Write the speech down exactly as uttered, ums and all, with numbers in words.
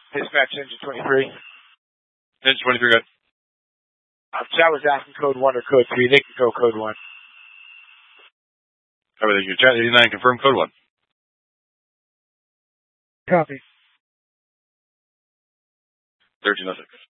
Dispatch engine twenty-three. Engine twenty-three, good. Uh, Chat was asking code one or code three. They can go code one. Everything you chat eighty-nine, confirm code one. Copy. thirteen oh six.